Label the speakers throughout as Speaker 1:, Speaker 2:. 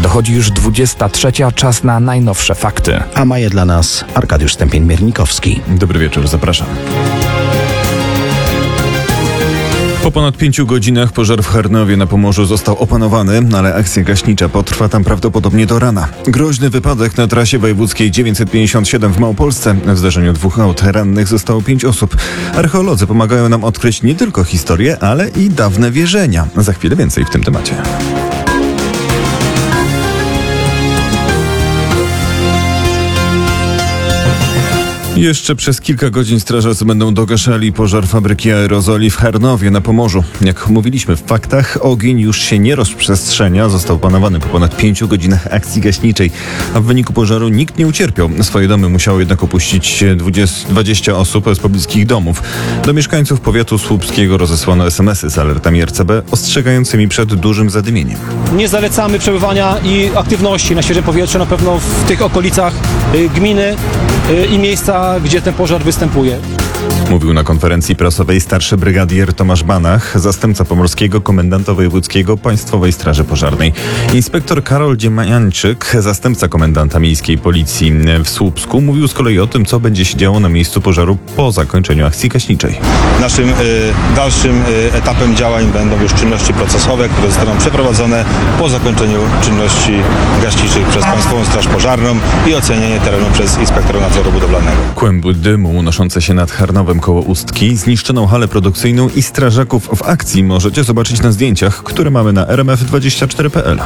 Speaker 1: Dochodzi już 23. Czas na najnowsze fakty.
Speaker 2: A ma je dla nas Arkadiusz Stępień-Miernikowski.
Speaker 3: Dobry wieczór, zapraszam. Po ponad 5 godzinach pożar w Charnowie na Pomorzu został opanowany, ale akcja gaśnicza potrwa tam prawdopodobnie do rana. Groźny wypadek na trasie wojewódzkiej 957 w Małopolsce. W zdarzeniu 2 aut rannych zostało 5 osób. Archeolodzy pomagają nam odkryć nie tylko historię, ale i dawne wierzenia. Za chwilę więcej w tym temacie. Jeszcze przez kilka godzin strażacy będą dogaszali pożar fabryki aerozoli w Charnowie na Pomorzu. Jak mówiliśmy w faktach, ogień już się nie rozprzestrzenia. Został opanowany po ponad 5 godzinach akcji gaśniczej, a w wyniku pożaru nikt nie ucierpiał. Swoje domy musiało jednak opuścić 20 osób z pobliskich domów. Do mieszkańców powiatu słupskiego rozesłano SMS-y z alertami RCB ostrzegającymi przed dużym zadymieniem.
Speaker 4: Nie zalecamy przebywania i aktywności na świeżym powietrzu, na pewno w tych okolicach gminy i miejsca, gdzie ten pożar występuje.
Speaker 3: Mówił na konferencji prasowej starszy brygadier Tomasz Banach, zastępca pomorskiego komendanta wojewódzkiego Państwowej Straży Pożarnej. Inspektor Karol Dziemiańczyk, zastępca komendanta miejskiej policji w Słupsku, mówił z kolei o tym, co będzie się działo na miejscu pożaru po zakończeniu akcji gaśniczej.
Speaker 5: Naszym dalszym etapem działań będą już czynności procesowe, które zostaną przeprowadzone po zakończeniu czynności gaśniczych przez Państwową Straż Pożarną i ocenienie terenu przez inspektora nadzoru budowlanego.
Speaker 3: Kłęby dymu unoszące się nad Charnowem koło Ustki, zniszczoną halę produkcyjną i strażaków w akcji możecie zobaczyć na zdjęciach, które mamy na rmf24.pl.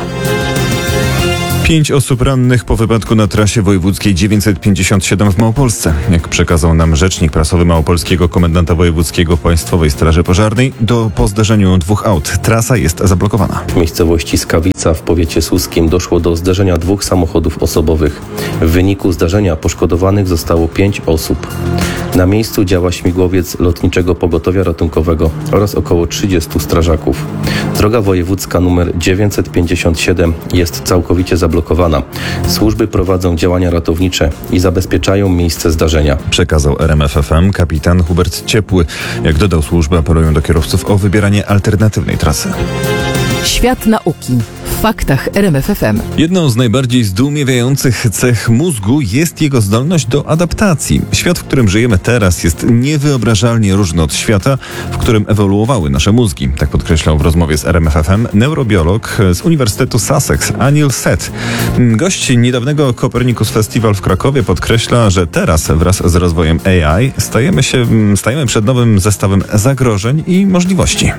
Speaker 3: 5 osób rannych po wypadku na trasie wojewódzkiej 957 w Małopolsce. Jak przekazał nam rzecznik prasowy małopolskiego komendanta wojewódzkiego Państwowej Straży Pożarnej, po zdarzeniu 2 aut trasa jest zablokowana.
Speaker 6: W miejscowości Skawica w powiecie suskim doszło do zderzenia 2 samochodów osobowych. W wyniku zdarzenia poszkodowanych zostało 5 osób. Na miejscu działa śmigłowiec Lotniczego Pogotowia Ratunkowego oraz około 30 strażaków. Droga wojewódzka nr 957 jest całkowicie zablokowana. Służby prowadzą działania ratownicze i zabezpieczają miejsce zdarzenia.
Speaker 3: Przekazał RMF FM kapitan Hubert Ciepły. Jak dodał, służby apelują do kierowców o wybieranie alternatywnej trasy.
Speaker 7: Świat nauki w faktach RMF FM.
Speaker 3: Jedną z najbardziej zdumiewających cech mózgu jest jego zdolność do adaptacji. Świat, w którym żyjemy teraz, jest niewyobrażalnie różny od świata, w którym ewoluowały nasze mózgi. Tak podkreślał w rozmowie z RMF FM neurobiolog z Uniwersytetu Sussex, Anil Seth. Gość niedawnego Copernicus Festival w Krakowie podkreśla, że teraz wraz z rozwojem AI stajemy przed nowym zestawem zagrożeń i możliwości.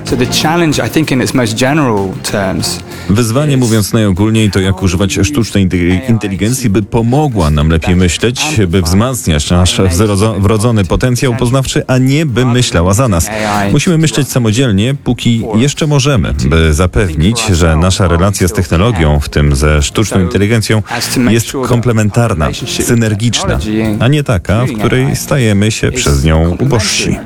Speaker 3: Wyzwanie, mówiąc najogólniej, to jak używać sztucznej inteligencji, by pomogła nam lepiej myśleć, by wzmacniać nasz wrodzony potencjał poznawczy, a nie by myślała za nas. Musimy myśleć samodzielnie, póki jeszcze możemy, by zapewnić, że nasza relacja z technologią, w tym ze sztuczną inteligencją, jest komplementarna, synergiczna, a nie taka, w której stajemy się przez nią ubożsi.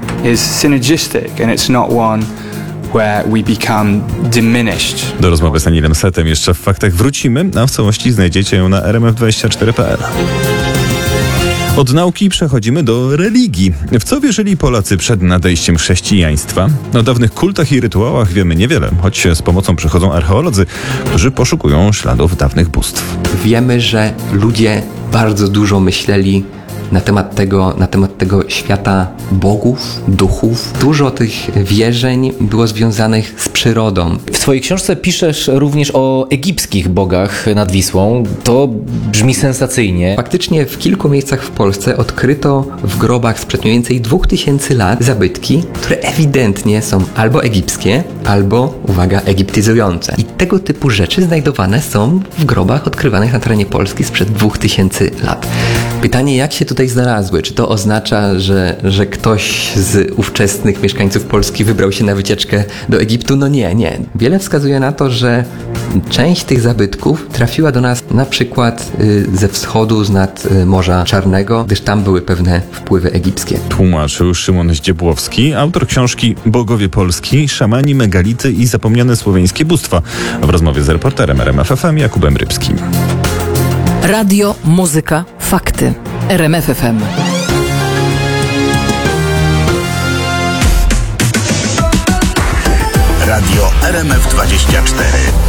Speaker 3: Do rozmowy z Anilem Sethem jeszcze w faktach wrócimy, a w całości znajdziecie ją na rmf24.pl. Od nauki przechodzimy do religii. W co wierzyli Polacy przed nadejściem chrześcijaństwa? O dawnych kultach i rytuałach wiemy niewiele, choć z pomocą przychodzą archeolodzy, którzy poszukują śladów dawnych bóstw.
Speaker 8: Wiemy, że ludzie bardzo dużo myśleli na temat tego świata bogów, duchów. Dużo tych wierzeń było związanych z przyrodą.
Speaker 9: W swojej książce piszesz również o egipskich bogach nad Wisłą. To brzmi sensacyjnie.
Speaker 8: Faktycznie w kilku miejscach w Polsce odkryto w grobach sprzed mniej więcej 2000 lat zabytki, które ewidentnie są albo egipskie, albo, uwaga, egiptyzujące. I tego typu rzeczy znajdowane są w grobach odkrywanych na terenie Polski sprzed 2000 lat. Pytanie, jak się tutaj znalazły? Czy to oznacza, że ktoś z ówczesnych mieszkańców Polski wybrał się na wycieczkę do Egiptu? No nie. Wiele wskazuje na to, że część tych zabytków trafiła do nas na przykład ze wschodu, z nad Morza Czarnego, gdyż tam były pewne wpływy egipskie.
Speaker 3: Tłumaczył Szymon Zdziebłowski, autor książki Bogowie Polski, szamani, megality i zapomniane słowiańskie bóstwa, w rozmowie z reporterem RMF FM Jakubem Rybskim.
Speaker 7: Radio, muzyka, fakty. RMF FM.
Speaker 2: Radio RMF24.